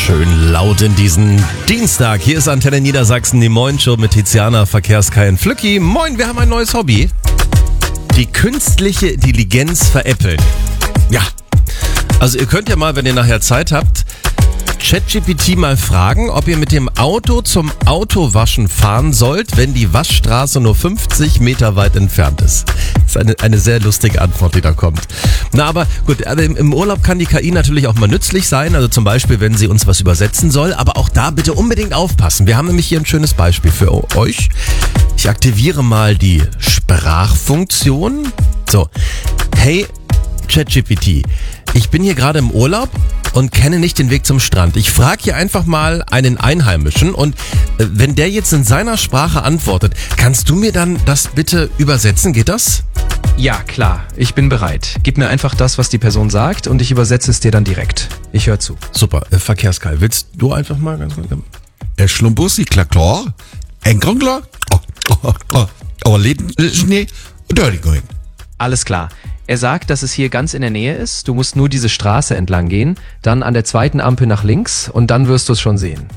Schön laut in diesen Dienstag. Hier ist Antenne Niedersachsen, die Moin-Show mit Tiziana, Verkehrskai und Flücki. Moin, wir haben ein neues Hobby. Die künstliche Intelligenz veräppeln. Ja, also ihr könnt ja mal, wenn ihr nachher Zeit habt, ChatGPT mal fragen, ob ihr mit dem Auto zum Autowaschen fahren sollt, wenn die Waschstraße nur 50 Meter weit entfernt ist. Das ist eine sehr lustige Antwort, die da kommt. Na, aber gut, aber im Urlaub kann die KI natürlich auch mal nützlich sein, also zum Beispiel, wenn sie uns was übersetzen soll, aber auch da bitte unbedingt aufpassen. Wir haben nämlich hier ein schönes Beispiel für euch. Ich aktiviere mal die Sprachfunktion. So, hey ChatGPT, ich bin hier gerade im Urlaub und kenne nicht den Weg zum Strand. Ich frage hier einfach mal einen Einheimischen und wenn der jetzt in seiner Sprache antwortet, kannst du mir dann das bitte übersetzen? Geht das? Ja, klar. Ich bin bereit. Gib mir einfach das, was die Person sagt und ich übersetze es dir dann direkt. Ich höre zu. Super. Verkehrskai, willst du einfach mal ganz kurz? Schlumbussi, klar. Engangler, Leden, Schnee, Dörrigung. Alles klar. Er sagt, dass es hier ganz in der Nähe ist. Du musst nur diese Straße entlang gehen, dann an der zweiten Ampel nach links und dann wirst du es schon sehen.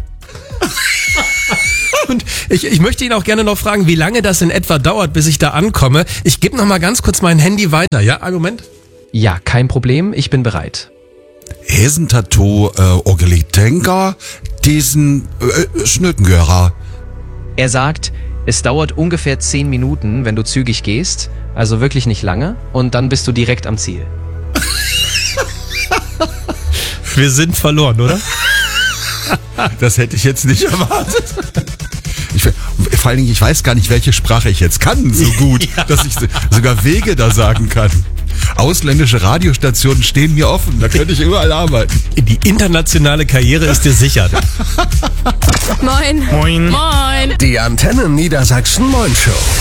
Und ich möchte ihn auch gerne noch fragen, wie lange das in etwa dauert, bis ich da ankomme. Ich gebe noch mal ganz kurz mein Handy weiter, ja? Einen Moment. Ja, kein Problem. Ich bin bereit. Hesentato, Orgelitenka, diesen Schnöckengörer. Er sagt, es dauert ungefähr 10 Minuten, wenn du zügig gehst. Also wirklich nicht lange. Und dann bist du direkt am Ziel. Wir sind verloren, oder? Das hätte ich jetzt nicht erwartet. Vor allen Dingen, ich weiß gar nicht, welche Sprache ich jetzt kann so gut, ja, dass ich sogar Wege da sagen kann. Ausländische Radiostationen stehen mir offen, da könnte ich überall arbeiten. Die internationale Karriere ist dir sicher. Moin. Moin. Moin. Die Antenne Niedersachsen Moin Show.